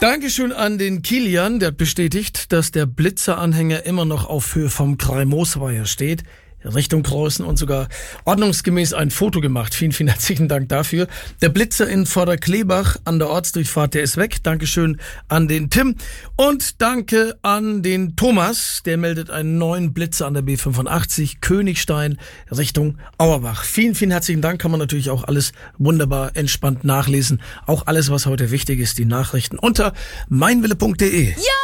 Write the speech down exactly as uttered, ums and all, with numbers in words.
Dankeschön an den Kilian, der hat bestätigt, dass der Blitzer-Anhänger immer noch auf Höhe vom Krei-Moosweiher steht. Richtung Kreuzen und sogar ordnungsgemäß ein Foto gemacht. Vielen, vielen herzlichen Dank dafür. Der Blitzer in Vorderklebach an der Ortsdurchfahrt, der ist weg. Dankeschön an den Tim und danke an den Thomas. Der meldet einen neuen Blitzer an der B fünfundachtzig Königstein Richtung Auerbach. Vielen, vielen herzlichen Dank. Kann man natürlich auch alles wunderbar entspannt nachlesen. Auch alles, was heute wichtig ist, die Nachrichten unter meinwille punkt de. Ja!